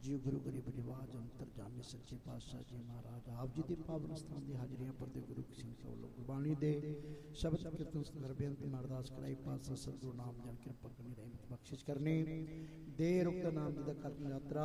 जी गुरु गरीब निवाज अंतर जामे सच्चे पातशाह जी महाराज आप जी के पावन स्थान की हाजरियां पढ़ते गुरु सिंह सौलो गुरबाणी दे शब्द कीर्तन संदर्भ बेनती में अरदास कराई पातशाह सतगुरु नाम जन कृपा करनी रहमत बख्शिश करनी दे रुक्त नाम जी दा कर यात्रा